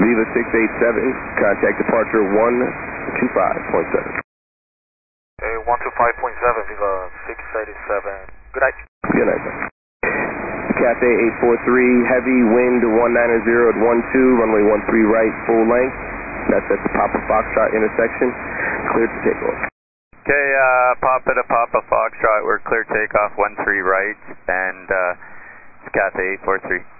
Viva 687, contact departure 125.7. Okay, 125.7, Viva 687. Good night. Good night, sir. Cathay 843, heavy wind 190 at 12, runway 13 right, full length. That's at the Papa Foxtrot intersection. Cleared to takeoff. Okay, Papa to Papa Foxtrot, we're clear takeoff 13 right, and it's Cathay 843.